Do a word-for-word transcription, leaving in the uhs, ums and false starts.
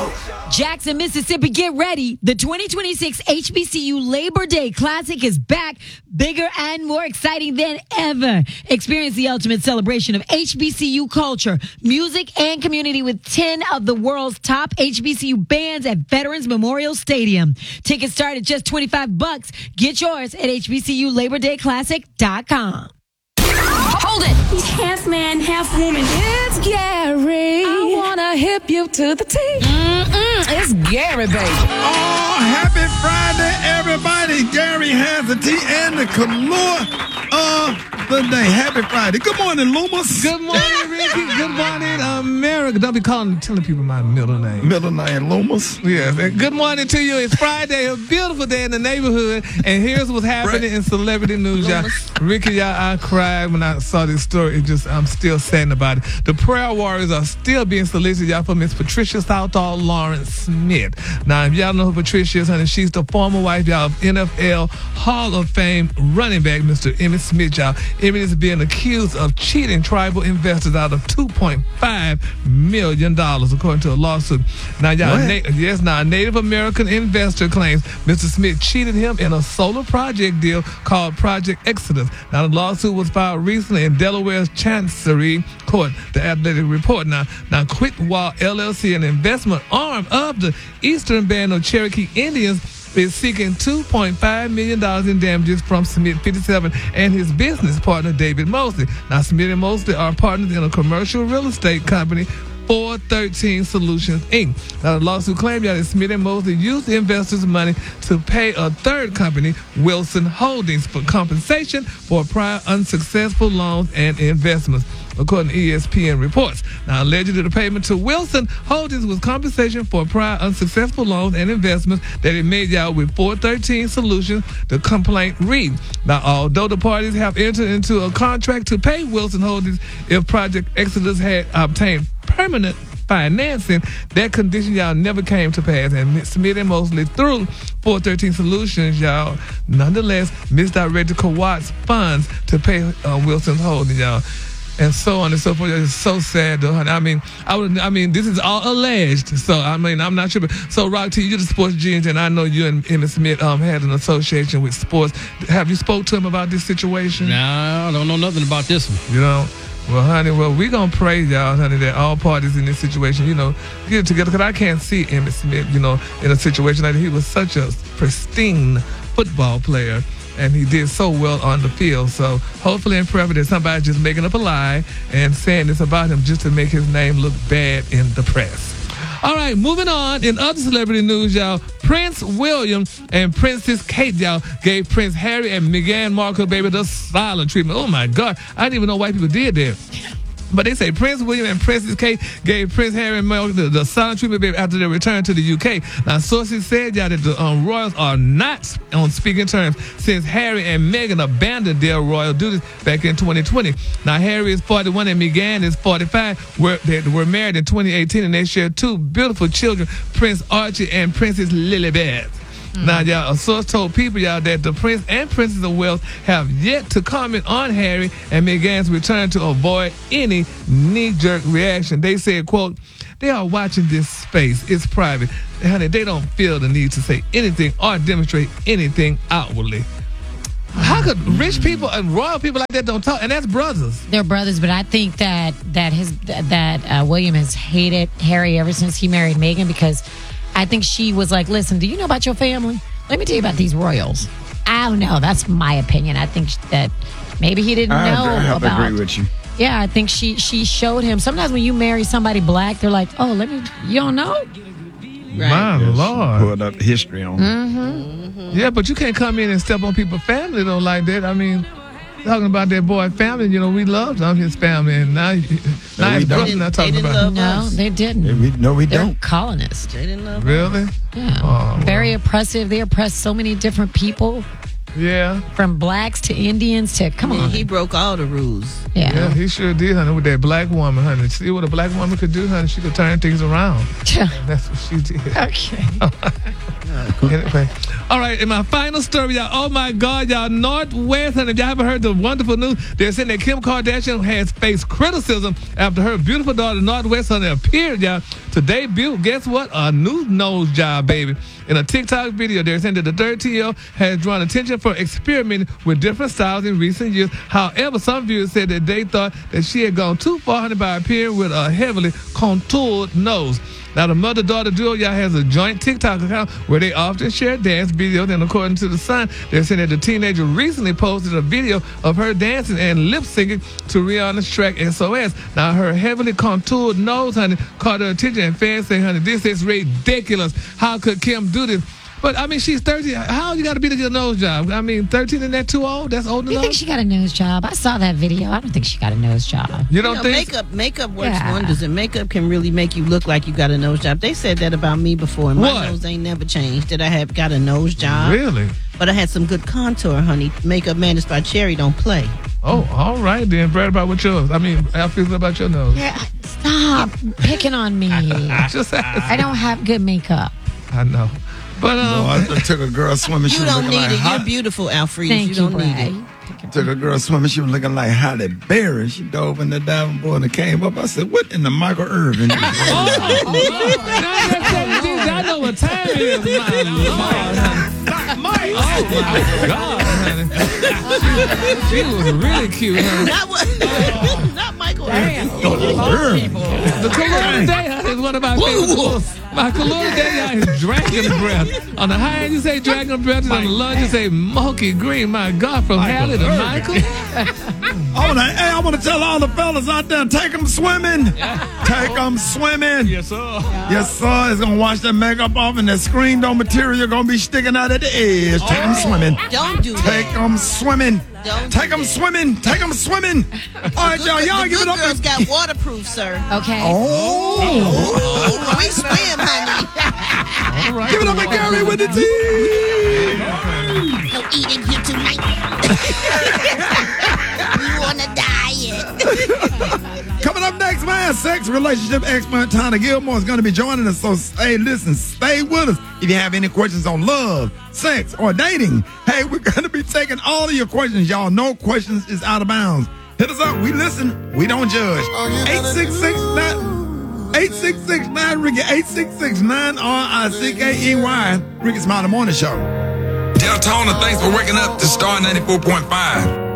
Jackson, Mississippi, get ready. The twenty twenty-six H B C U Labor Day Classic is back, bigger and more exciting than ever. Experience the ultimate celebration of H B C U culture, music, and community with ten of the world's top H B C U bands at Veterans Memorial Stadium. Tickets start at just twenty-five bucks. Get yours at H B C U Labor Day Classic dot com. Hold it. He's half man, half woman. It's Gary. I wanna hip you to the T. Mm-mm, it's Gary, baby. Oh, happy Friday, everybody. Gary has the tea and the Kalua of the day. Happy Friday. Good morning, Loomis. Good morning, Ricky. Good morning, America. Don't be calling, telling people my middle name. Middle name, Loomis. Yes. And good morning to you. It's Friday, a beautiful day in the neighborhood. And here's what's happening right. in celebrity news, y'all. Ricky, y'all, I cried when I saw this story. It just, I'm still sad about it. The prayer warriors are still being solicited, y'all, for Miss Patricia Southall Lawrence Smith. Now, if y'all know who Patricia is, honey, she's the former wife, y'all, of N F L Hall of Fame running back, Mister Emmitt Smith, y'all. Emmitt is being accused of cheating tribal investors out of two point five million dollars, according to a lawsuit. Now, y'all, na- yes, now, a Native American investor claims Mister Smith cheated him in a solar project deal called Project Exodus. Now, the lawsuit was filed recently in Delaware's Chancery Court, the Athletic Report. Now, now Quickwall L L C, an investment arm of the Eastern Band of Cherokee Indians, is seeking two point five million dollars in damages from Smith, fifty-seven, and his business partner, David Mosley. Now, Smith and Mosley are partners in a commercial real estate company, four thirteen Solutions, Incorporated. Now, the lawsuit claimed that Smith and Mosley used the investors' money to pay a third company, Wilson Holdings, for compensation for prior unsuccessful loans and investments, according to E S P N reports. Now, allegedly, the payment to Wilson Holdings was compensation for prior unsuccessful loans and investments that it made out with four thirteen Solutions, the complaint read. Now, although the parties have entered into a contract to pay Wilson Holdings if Project Exodus had obtained permanent financing, that condition, y'all, never came to pass. And Smith and Mosley, through four thirteen Solutions, y'all, nonetheless misdirected Kawat's funds to pay uh, Wilson Holdings, y'all. And so on and so forth. It's so sad, though, honey. I mean, I would. I mean, this is all alleged. So I mean, I'm not sure. But, so, Rock T, you're the sports genius, and I know you and Emmitt Smith um had an association with sports. Have you spoke to him about this situation? No, I don't know nothing about this one. You know. Well, honey, well, we're going to pray, y'all, honey, that all parties in this situation, you know, get together. Because I can't see Emmitt Smith, you know, in a situation like that. He was such a pristine football player, and he did so well on the field. So hopefully and prayerfully that somebody's just making up a lie and saying this about him just to make his name look bad in the press. All right, moving on. In other celebrity news, y'all, Prince William and Princess Kate, y'all, gave Prince Harry and Meghan Markle, baby, the silent treatment. Oh, my God. I didn't even know white people did that. But they say Prince William and Princess Kate gave Prince Harry and Meghan the, the silent treatment, baby, after they returned to the U K. Now, sources said, y'all, that the um, royals are not on speaking terms since Harry and Meghan abandoned their royal duties back in twenty twenty. Now, Harry is forty-one and Meghan is forty-five. We're, they were married in twenty eighteen, and they share two beautiful children, Prince Archie and Princess Lilibet. Mm-hmm. Now, y'all, a source told people, y'all, that the Prince and Princess of Wales have yet to comment on Harry and Meghan's return to avoid any knee-jerk reaction. They said, quote, they are watching this space. It's private. And, honey, they don't feel the need to say anything or demonstrate anything outwardly. How could rich people and royal people like that don't talk? And that's brothers. They're brothers, but I think that that his that uh, William has hated Harry ever since he married Meghan, because I think she was like, listen, do you know about your family? Let me tell you about these royals. I don't know. That's my opinion. I think that maybe he didn't I know agree, I about. agree with you. Yeah, I think she she showed him. Sometimes when you marry somebody black, they're like, oh, let me, you don't know? Right. My yes. Lord. Pulled up history on mm-hmm. mm-hmm. Yeah, but you can't come in and step on people's family, though, like that. I mean, talking about that boy family, you know, we loved him, his family, and now, now no, his brother not talking about. No, us. They didn't. Yeah, we, no, we They're don't. colonists. They didn't love Really? us. Yeah. Oh, Very well. oppressive. They oppressed so many different people. Yeah. From blacks to Indians to, come yeah, on. He broke all the rules. Yeah. Yeah, he sure did, honey, with that black woman, honey. See what a black woman could do, honey? She could turn things around. That's what she did. Okay. Anyway. All right, and my final story, y'all. Oh my God, y'all. Northwest, and if y'all haven't heard the wonderful news, they're saying that Kim Kardashian has faced criticism after her beautiful daughter, Northwest, honey, appeared, y'all, to debut, guess what? A new nose job, baby. In a TikTok video, they're saying that the thirteen-year-old has drawn attention for experimenting with different styles in recent years. However, some viewers said that they thought that she had gone too far, honey, by appearing with a heavily contoured nose. Now, the mother-daughter duo, y'all, has a joint TikTok account where they often share dance videos, and according to The Sun, they're saying that the teenager recently posted a video of her dancing and lip-syncing to Rihanna's track S O S. Now, her heavily contoured nose, honey, caught her attention, and fans say, honey, this is ridiculous. How could Kim do this? But, I mean, she's thirteen. How old you got to be to get a nose job? I mean, thirteen, isn't that too old? That's old You enough? think she got a nose job? I saw that video. I don't think she got a nose job. You don't You know, think? makeup makeup works Yeah. wonders, and makeup can really make you look like you got a nose job. They said that about me before, and my What? nose ain't never changed. That I have got a nose job, Really? but I had some good contour, honey. Makeup managed by Cherry don't play. Oh, all right then. Brad, about what yours? I mean, how feels about your nose? Yeah, stop picking on me. Just ask. I don't have good makeup. I know. But, um, No, I took a girl swimming. She You was don't looking need like it. hot. You're beautiful, Alfred. Thank You you, don't need Brad. it. Took a girl swimming. She was looking like Halle Berry. She dove in the diving board and came up. I said, "What in the Michael Irvin?" now that seventeen, I know what time it is. My Lord, honey. Oh my God, honey. She, she was really cute, honey. Not what? Not Michael. Irvin. The color day honey, is one of my favorite. My color day is dragon breath. On the high end, you say dragon breath, and on the low, you say smoky green. My God, from Halle to Michael. I wanna, hey, I want to tell all the fellas out there, take them swimming. Take them swimming. Yes, sir. Yes, sir. It's going to wash that makeup off and that screen door material going to be sticking out at the edge. Take them swimming. Don't do Take that. them swimming. Don't Take do them that. swimming. Take them swimming. All right, y'all. Y'all the give good it up. girls got waterproof, sir. Okay. Oh. We swim, honey. All right. Give it up to Gary with the tea. No eating here tonight. You on a diet. Coming up next, man, sex relationship expert Tana Gilmore is going to be joining us. So, hey, listen, stay with us. If you have any questions on love, sex, or dating, hey, we're going to be taking all of your questions. Y'all, no questions is out of bounds. Hit us up. We listen. We don't judge. eight six six nine eight six six nine Ricky. eight six six nine R I C K E Y. Ricky Smiley Morning Show. Deltona, thanks for waking up to Star ninety-four point five.